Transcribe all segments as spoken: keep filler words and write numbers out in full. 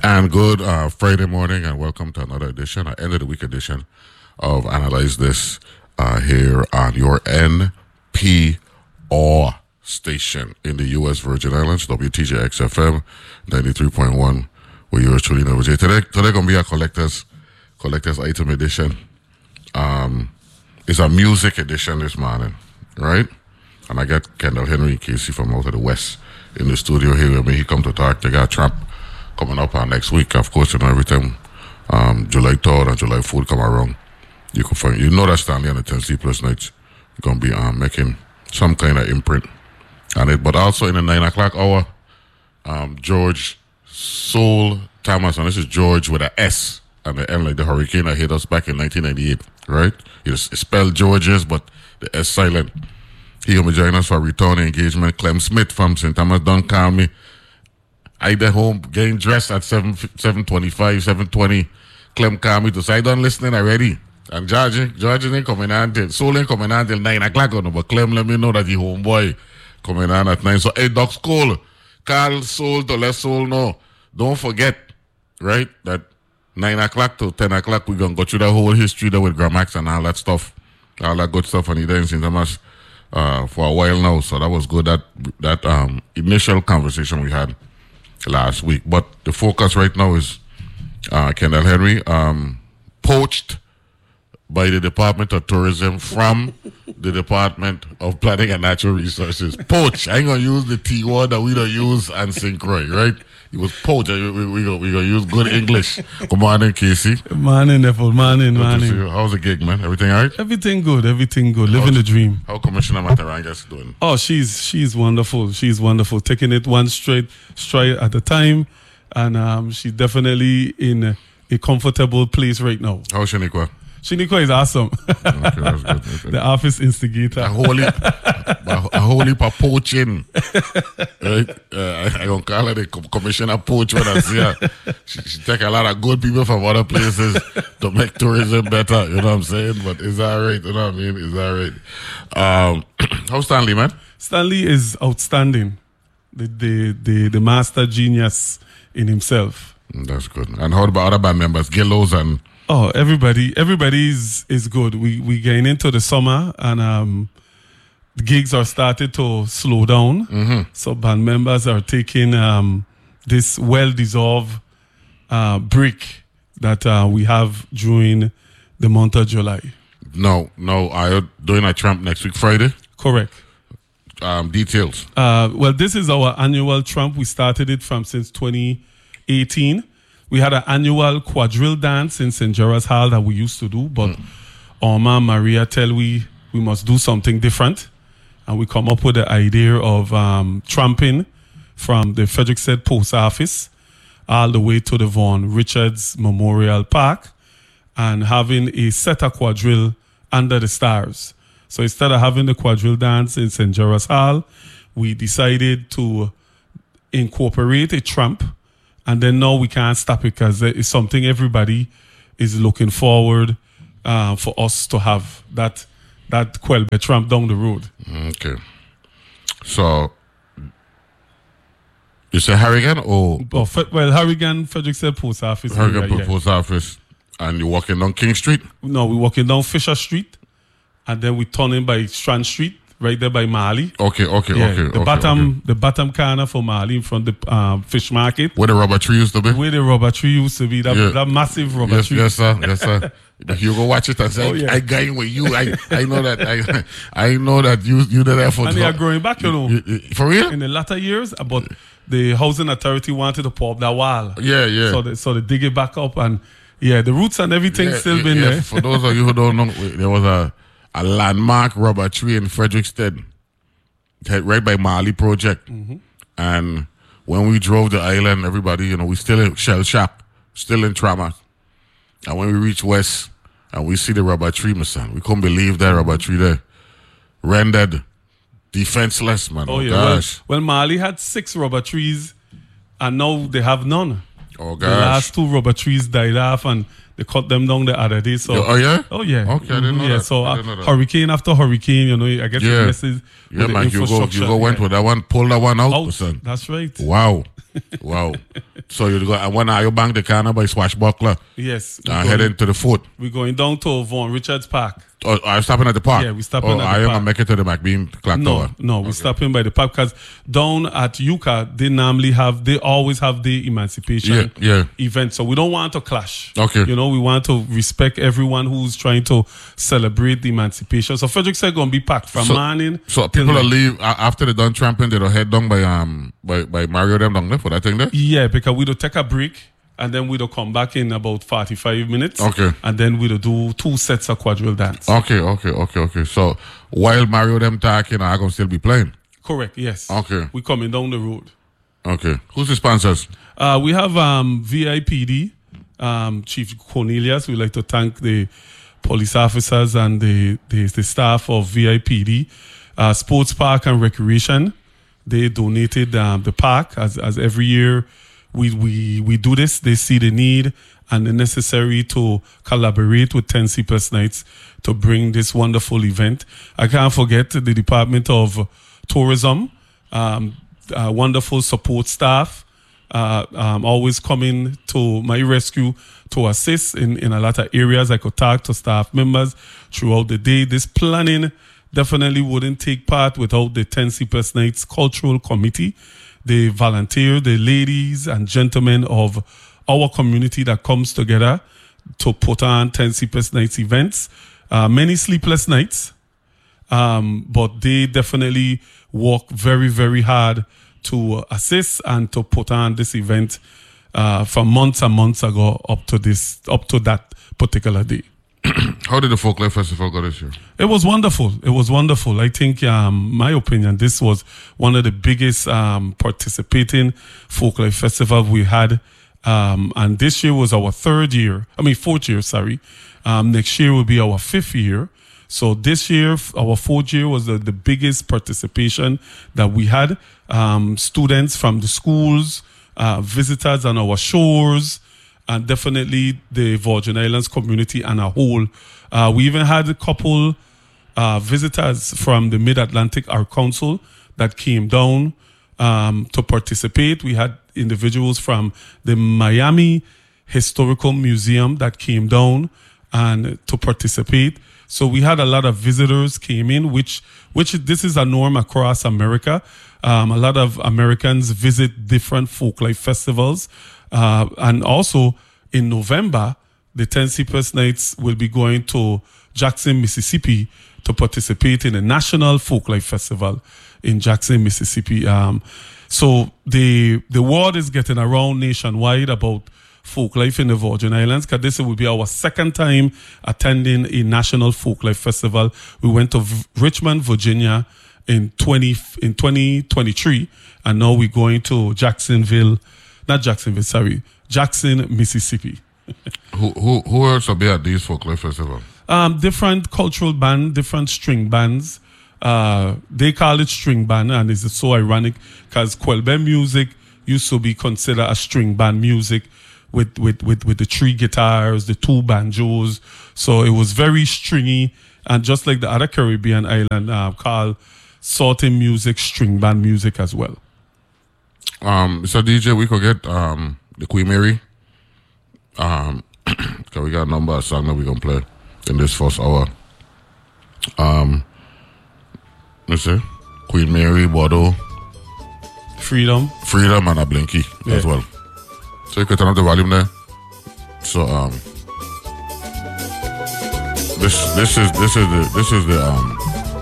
And good uh, Friday morning, and welcome to another edition, our end of the week edition of Analyze This uh, here on your N P R station in the U S Virgin Islands, W T J X F M ninety-three point one, with yours truly, Nova J. Today, today going to be a collector's, collector's item edition. Um, it's a music edition this morning, right? And I got Kendall Henry and Casey from out of the West in the studio here with me. He come to talk. They got Trump coming up on next week. Of course, you know, every time um, July third and July fourth come around, you can find, you know that Stanley on the ten sleepless nights going to be um, making some kind of imprint on it. But also in the nine o'clock hour, um, George Soul Thomas, and this is George with an S and the N like the hurricane that hit us back in nineteen ninety-eight, right? It's spelled Georges, but the S silent. He will be joining us for a return engagement. Clem Smith from Saint Thomas don't call me. I there home getting dressed at seven seven twenty five, seven twenty. Clem call me to say I done listening already. And George, George ain't coming on till Soul ain't coming on till nine o'clock on, but Clem let me know that he homeboy coming on at nine. So hey, Doc School, call Soul to let Soul know. Don't forget, right, that nine o'clock to ten o'clock we're gonna go through the whole history there with Gramax and all that stuff. All that good stuff, and he there in Saint Thomas uh, for a while now. So that was good, that that um initial conversation we had last week. But the focus right now is uh, Kendall Henry, um, poached by the Department of Tourism from the Department of Planning and Natural Resources. Poached. I ain't going to use the T word that we don't use on Saint Croix, right? He was poached. We, we, we going we to use good English. Good morning, Casey. Good morning, Neville. Morning, morning. How's the gig, man? Everything all right? Everything good. Everything good. Living How's, the dream. How Commissioner Matarangas doing? Oh, she's she's wonderful. She's wonderful. Taking it one straight stride at a time. And um, she's definitely in a, a comfortable place right now. How's Shaniqua? Shaniqua is awesome. Okay, that's good. Okay. The office instigator. A whole heap, a, a whole heap of poaching. Right? Uh, I, I don't call her the commissioner poach when I see her. She, she take a lot of good people from other places to make tourism better. You know what I'm saying? But it's all right. You know what I mean? It's all right. Um, how's Stanley, man? Stanley is outstanding. The, the, the, the master genius in himself. That's good. And how about other band members? Gillows and... Oh, everybody, everybody is, is good. We we getting into the summer, and um, the gigs are started to slow down. Mm-hmm. So band members are taking um, this well-deserved uh, break that uh, we have during the month of July. No, no, are you doing a Trump next week, Friday? Correct. Um, details. Uh, well, this is our annual Trump. We started it from since twenty eighteen. We had an annual quadrille dance in Saint Gerard's Hall that we used to do, but mm. our mom Maria tell we we must do something different, and we come up with the idea of um, tramping from the Frederiksted Post Office all the way to the Vaughan Richards Memorial Park, and having a set of quadrille under the stars. So instead of having the quadrille dance in Saint Gerard's Hall, we decided to incorporate a tramp. And then now we can't stop it because it's something everybody is looking forward uh, for us to have, that that Quelbe tramp down the road. Okay. So, you say Harrigan or? Oh, well, Harrigan, Frederiksted Post Office. Harrigan area, yeah. Post Office. And you're walking down King Street? No, we're walking down Fisher Street. And then we turn in by Strand Street, right there by Mali. Okay, okay, yeah, okay. The okay, bottom okay. the bottom corner for Mali in front of the um, fish market. Where the rubber tree used to be? Where the rubber tree used to be. That, yeah. that massive rubber yes, tree. Yes, sir. Yes, sir. You go watch it and say, oh, yeah. I going with you. I, I know that I I know that you you did that for And they are growing back, you know. You, you, for real? In the latter years, but the housing authority wanted to pull up that wall. Yeah, yeah. So they, so they dig it back up, and yeah, the roots and everything yeah, still yeah, been yeah. there. For those of you who don't know, there was a, a landmark rubber tree in Frederiksted, right by Mali Project. Mm-hmm. And when we drove the island, everybody, you know, we still in shell shock, still in trauma. And when we reach West and we see the rubber tree, my son, we couldn't believe that rubber tree there. Rendered defenseless, man. Oh, oh yeah. gosh. Well, well, Mali had six rubber trees, and now they have none. Oh, gosh. The last two rubber trees died off, and they cut them down the other day. So, oh, yeah? Oh, yeah. Okay, I didn't know yeah, that. So, I uh, didn't know that. hurricane after hurricane, you know, I guess Yeah. it messes Yeah, with the man, you go, infrastructure. you go went yeah. with that one, pull that one out, Out. son. That's right. Wow. Wow. So you go, and when are you bang the corner by Swashbuckler? Yes. Uh, heading to the fort. We're going down to Vaughan Richards Park. Oh, are you stopping at the park? Yeah, we stopping oh, at the are you park. gonna make it to the McBean clock No, tower? no, we Okay. stopping by the park because down at Yucca, they normally have, they always have the emancipation Yeah, yeah. event. So we don't want to clash. Okay. You know, we want to respect everyone who's trying to celebrate the emancipation. So Frederick said going to be packed from So- morning. So till people will night. leave uh, after they done tramping. They'll head down by um by by Mario them down there for that thing there. Yeah, because we'll take a break and then we'll come back in about forty-five minutes. Okay. And then we'll do two sets of quadrille dance. Okay, okay, okay, okay. So while Mario them talking, I'm gonna still be playing. Correct, yes. Okay. We're coming down the road. Okay. Who's the sponsors? Uh, we have um, V I P D, um, Chief Cornelius. We'd like to thank the police officers and the, the, the staff of V I P D. Uh, Sports Park and Recreation, they donated um, the park as, as every year we, we, we do this. They see the need and the necessary to collaborate with ten Sleepless Nights to bring this wonderful event. I can't forget the Department of Tourism, um, uh, wonderful support staff, uh, um, always coming to my rescue to assist in, in a lot of areas. I could talk to staff members throughout the day. This planning definitely wouldn't take part without the ten Sleepless Nights Cultural Committee, the volunteer, the ladies and gentlemen of our community that comes together to put on ten Sleepless Nights events. Uh, many sleepless nights, um, but they definitely work very, very hard to assist and to put on this event uh, from months and months ago up to this, up to that particular day. How did the Folklife Festival go this year? It was wonderful. It was wonderful. I think, um, my opinion, this was one of the biggest um, participating Folklife Festival we had. Um, and this year was our third year. I mean, fourth year, sorry. Um, next year will be our fifth year. So this year, our fourth year was the, the biggest participation that we had. Um, students from the schools, uh, visitors on our shores, and definitely the Virgin Islands community and a whole. Uh, we even had a couple uh, visitors from the Mid-Atlantic Art Council that came down um, to participate. We had individuals from the Miami Historical Museum that came down and to participate. So we had a lot of visitors came in, which which this is a norm across America. Um, a lot of Americans visit different folklife festivals. Uh, and also in November, the ten Sleepless Nights will be going to Jackson, Mississippi to participate in a national folklife festival in Jackson, Mississippi. Um, so the the word is getting around nationwide about folklife in the Virgin Islands, because this will be our second time attending a national folklife festival. We went to v- Richmond, Virginia in twenty in twenty twenty-three, and now we're going to Jacksonville, not Jacksonville, sorry, Jackson, Mississippi. Who who who else will be at these Folklife Festival? Um, different cultural band, different string bands. Uh, they call it string band, and it's so ironic because Kwelbe music used to be considered a string band music with, with, with, with the three guitars, the two banjos. So it was very stringy, and just like the other Caribbean island uh, called Salty music, string band music as well. Um, so D J, we could get um the Queen Mary. Um, cause we got a number of songs that we gonna play in this first hour. Um, let's see, Queen Mary, Bordeaux, Freedom. Freedom, and a Blinky Yeah. as well. So you can turn up the volume there. So um, this this is this is the this is the um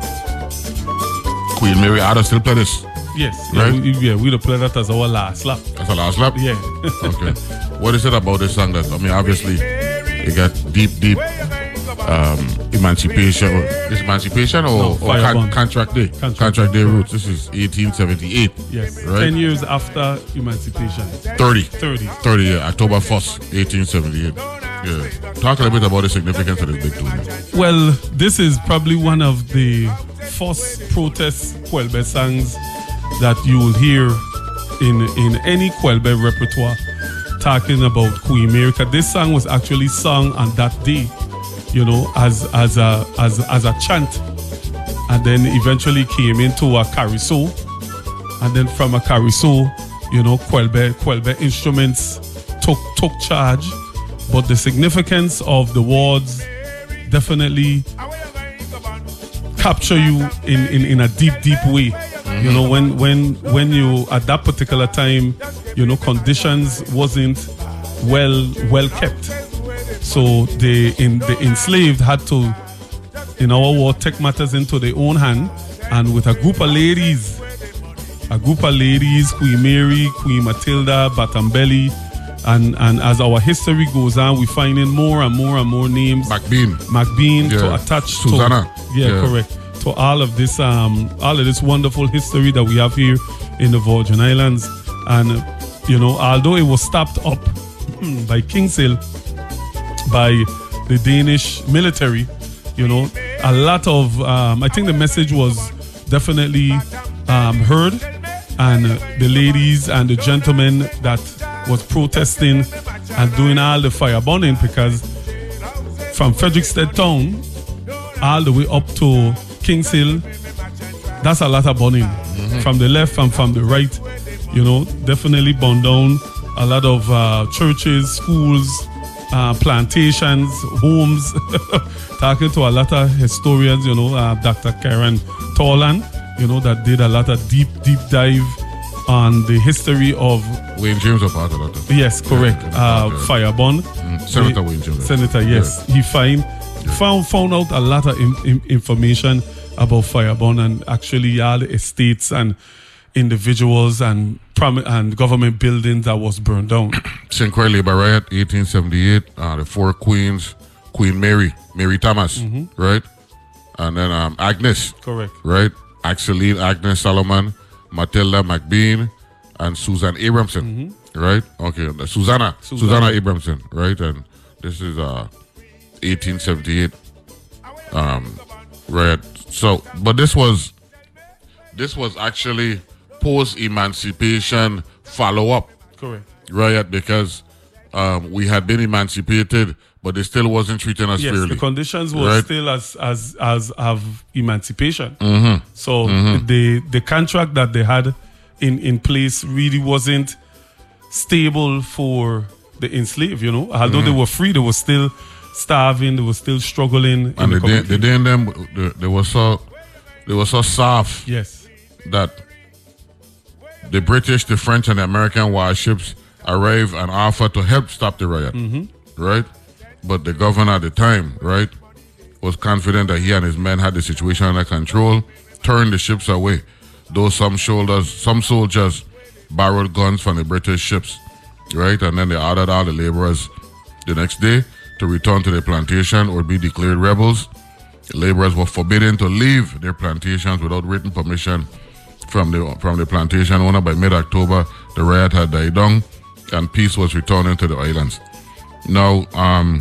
Queen Mary. I still play this. Yes. Yeah, Right? we, yeah, we'd play that as our last lap. That's a last lap. Yeah. Okay. What is it about this song that, I mean, obviously, it got deep, deep um, emancipation. Is emancipation or, No, or Fire con- Bond. contract day? Contract Contract, day. day roots. This is eighteen seventy-eight. Yes. Right? Ten years after emancipation. thirty. Thirty. thirty, yeah. October first, eighteen seventy-eight. Yeah. Talk a little bit about the significance of this big tune. Well, this is probably one of the first protest Kwelbe songs that you will hear in in any Kwelbe repertoire talking about Queen Mary. 'Cause this song was actually sung on that day, you know, as as a as as a chant, and then eventually came into a carousel, and then from a carousel you know, Quelbe, Quelbe instruments took took charge. But the significance of the wards definitely capture you in, in, in a deep, deep way. Mm-hmm. You know, when when when you at that particular time, you know, conditions wasn't well well kept. So the in the enslaved had to, in our war, take matters into their own hand, and with a group of ladies, a group of ladies, Queen Mary, Queen Matilda, Batambelli. And and as our history goes on, we're finding more and more and more names. McBean. McBean yeah. to attach Susanna. to. Yeah, yeah, correct. To all of this um all of this wonderful history that we have here in the Virgin Islands. And you know, although it was stopped up by Kinsale, by the Danish military, you know, a lot of um, I think the message was definitely um, heard, and the ladies and the gentlemen that was protesting and doing all the fire burning, because from Frederickstead town all the way up to Kings Hill, that's a lot of burning. Mm-hmm. From the left and from the right, you know, definitely burned down a lot of uh, churches, schools, uh, plantations, homes. Talking to a lot of historians, you know, uh, Doctor Karen Torland, you know, that did a lot of deep, deep dive on the history of Wayne James was part of that. Yes, correct. Yeah, uh, okay. Firebond. Mm, Senator Wayne James. Senator, yes. Yeah. He find, yeah. found found out a lot of in, in, information about Firebond, and actually all the estates and individuals and prom- and government buildings that was burned down. Saint Croix Labor Riot, eighteen seventy-eight. Uh, the four queens, Queen Mary, Mary Thomas, mm-hmm. right? And then um, Agnes. Correct. Right? Axeline Agnes Solomon, Matilda McBean, and Susan Abramson, mm-hmm. right? Okay, Susanna, Susanna, Susanna Abramson, right? And this is uh, eighteen seventy-eight, um, right? So, but this was, this was actually post-emancipation follow-up, correct? Riot, because um, we had been emancipated, but they still wasn't treating us yes, fairly. The conditions were right? still as as as of emancipation. Mm-hmm. So mm-hmm. the the contract that they had in, in place really wasn't stable for the enslaved. You know, although mm-hmm. they were free, they were still starving, they were still struggling. And in the day, the day in them, they, they were so they were so soft. Yes, that the British, the French, and the American warships arrived and offered to help stop the riot. Mm-hmm. Right. But the governor at the time, right, was confident that he and his men had the situation under control, turned the ships away. Though some shoulders, some soldiers borrowed guns from the British ships, right, and then they ordered all the laborers the next day to return to their plantation or be declared rebels. The laborers were forbidden to leave their plantations without written permission from the from the plantation owner. By mid-October, the riot had died down, and peace was returning to the islands. Now, um,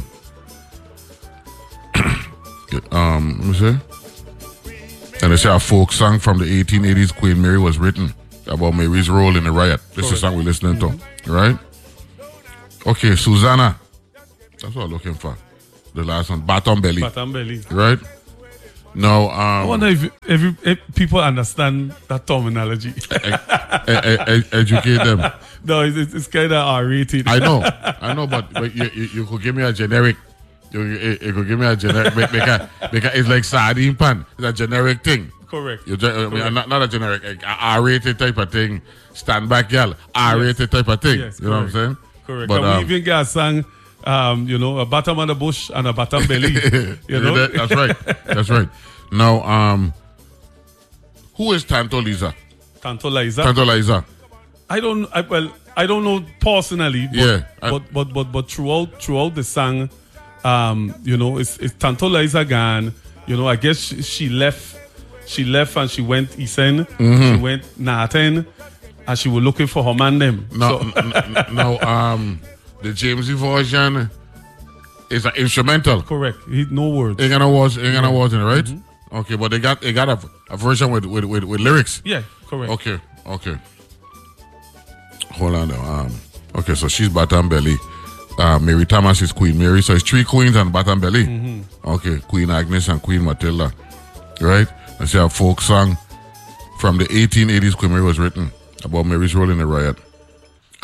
um, let me see. And they say a folk song from the eighteen eighties, Queen Mary, was written about Mary's role in the riot. This is the song we're listening mm-hmm. to, right? Okay, Susanna. That's what I'm looking for. The last one, Baton Belly. Baton Belly. Right? Now, um, I wonder if, if, if people understand that terminology. ed- ed- ed- educate them. No, it's, it's kind of R-rated. I know, I know, but, but you, you, you could give me a generic. You, you, you could give me a generic because, because it's like sardine pan. It's a generic thing. Correct. You, I mean, not, not a generic, like a R-rated type of thing. Stand back, y'all. R-rated yes. type of thing. Yes, you know correct. what I'm saying? Correct. But, and um, we even get a song, um, you know, a bottom on the bush and a bottom belly. You know? that, that's right. That's right. Now, um, who is Tanto Liza? Tanto Liza. Tanto Liza. I don't. I, well, I don't know personally. But, yeah. I, but but but but throughout throughout the song, um, you know, it's, it's Tanto Liza gone. You know, I guess she, she left. She left and she went Eastern. Mm-hmm. She went Northern, and she was looking for her man them. No, so. n- n- no. Um, the James version is an instrumental. Correct. He, no words. Ain't gonna words. Ain't gonna words in it, right? Mm-hmm. Okay, but they got they got a, a version with, with, with, with lyrics. Yeah, correct. Okay, okay. Hold on now. Um, okay, so she's Baton Belly. Uh, Mary Thomas is Queen Mary. So it's three queens and Baton Belly. Mm-hmm. Okay, Queen Agnes and Queen Matilda. Right? Let's see a folk song from the eighteen eighties. Queen Mary was written about Mary's role in the riot.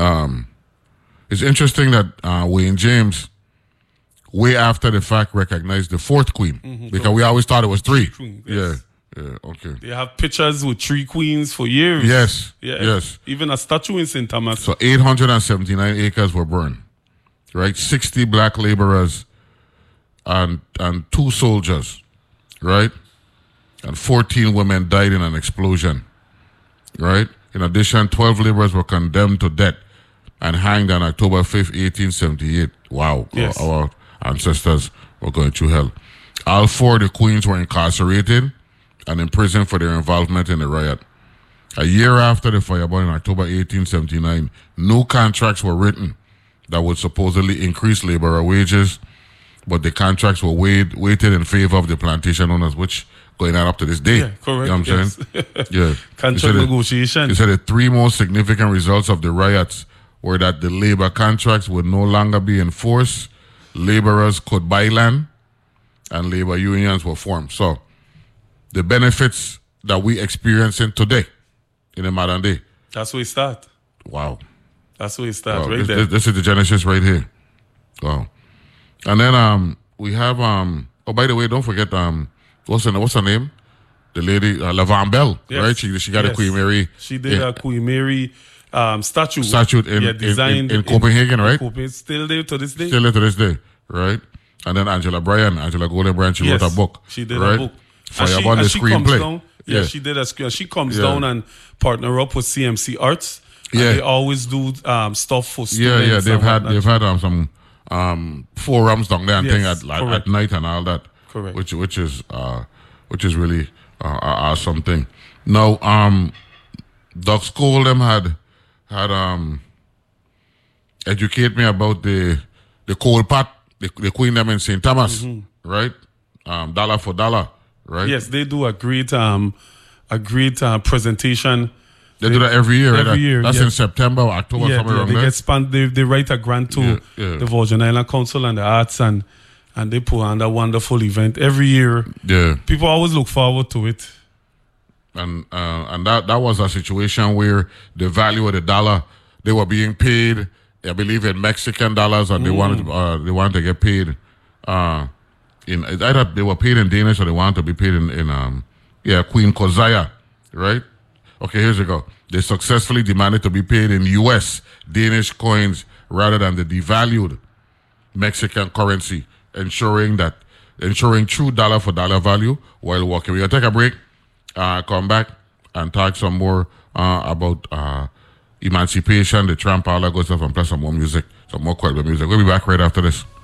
um, it's interesting that uh, Wayne James, way after the fact, recognized the fourth queen mm-hmm. because so we always thought it was three. Queen, yes. Yeah, yeah, okay. They have pictures with three queens for years. Yes, yeah, yes. Even a statue in Saint Thomas. So eight hundred seventy-nine acres were burned, right? sixty black laborers and and two soldiers, right? And fourteen women died in an explosion, right? In addition, twelve laborers were condemned to death and hanged on October fifth, eighteen seventy-eight. Wow, yes. our, our ancestors were going through hell. All four of the queens were incarcerated and imprisoned for their involvement in the riot. A year after the fireball in October eighteen seventy-nine, new contracts were written that would supposedly increase laborer wages, but the contracts were weighed, weighted in favor of the plantation owners, which going on up to this day. Yeah, correct. You know what I'm yes. saying? Yeah. Contract negotiation. He said the three most significant results of the riots were that the labor contracts would no longer be enforced, laborers could buy land, and labor unions were formed. So, the benefits that we experiencing today in the modern day. That's where we start. Wow. That's where we start, wow. right this, there. This, this is the genesis right here. Wow. And then um we have um oh by the way, don't forget um what's her what's her name? The lady uh, Lavon Bell, yes. right? She she got yes. a Queen Mary. She did yeah. a Queen Mary um statue. Statue in, yeah, designed in, in, in Copenhagen, right? Copenhagen. Still there to this day. Still there to this day, right? And then Angela Bryan, Angela Golden Bryan, she yes. wrote a book. She did right? a book. Fireball the screenplay. Yeah, yeah, she did a screen. She comes yeah. down and partner up with C M C Arts. And yeah, they always do um, stuff for students. Yeah, yeah, they've had they've had um, some um, forums down there and yes, thing at, at at night and all that. Correct. Which which is uh, which is really uh, awesome thing. Now, um, Doc School them had had um educate me about the the coal pot, the, the Queen them in Saint Thomas, mm-hmm. right? Um, dollar for dollar. Right? Yes, they do a great um, a great uh, presentation. They, they do that every year. Every right? year, that's yeah. in September, or October, yeah, somewhere yeah, around they there. get spent. They they write a grant to yeah, yeah. the Virgin Island Council and the Arts, and and they put on that wonderful event every year. Yeah, people always look forward to it. And uh, and that that was a situation where the value of the dollar, they were being paid, I believe, in Mexican dollars, and mm. they wanted to, uh, they wanted to get paid. Uh, In either they were paid in Danish or they wanted to be paid in, in um yeah Queen Kozaya, right? Okay, here's you go. They successfully demanded to be paid in U S Danish coins rather than the devalued Mexican currency, ensuring that ensuring true dollar for dollar value while walking. We're gonna take a break, uh, come back and talk some more uh, about uh, emancipation, the tramp, all that good stuff, and plus some more music, some more quiet music. We'll be back right after this.